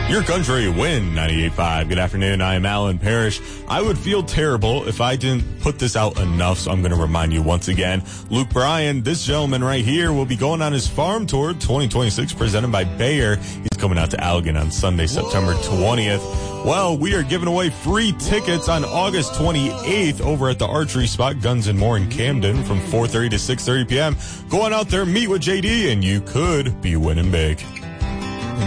Your country win 98.5. Good afternoon. I am Alan Parrish. I would feel terrible if I didn't put this out enough, so I'm going to remind you once again. Luke Bryan, this gentleman right here, will be going on his farm tour 2026 presented by Bayer. He's coming out to Allegan on Sunday, September 20th. Well, we are giving away free tickets on August 28th over at the archery spot, Guns and More in Camden from 4:30 to 6:30 p.m. Go on out there, meet with JD, and you could be winning big.